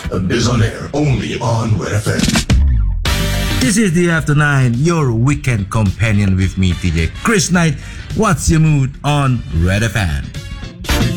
is on air only on Red FM. This is the After 9, your weekend companion with me, TJ Chris Knight. What's your mood on Red FM?